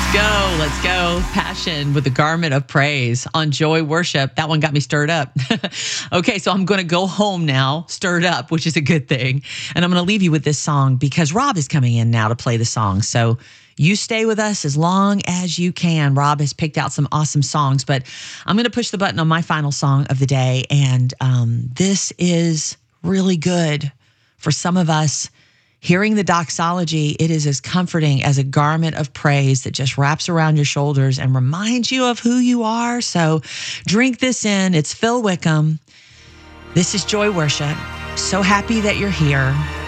go. Let's go. Passion with the garment of praise on Joy Worship. That one got me stirred up. Okay, so I'm going to go home now, stirred up, which is a good thing. And I'm going to leave you with this song because Rob is coming in now to play the song. So you stay with us as long as you can. Rob has picked out some awesome songs, but I'm going to push the button on my final song of the day. And this is really good for some of us. Hearing the doxology, it is as comforting as a garment of praise that just wraps around your shoulders and reminds you of who you are. So drink this in. It's Phil Wickham. This is Joy Worship. So happy that you're here.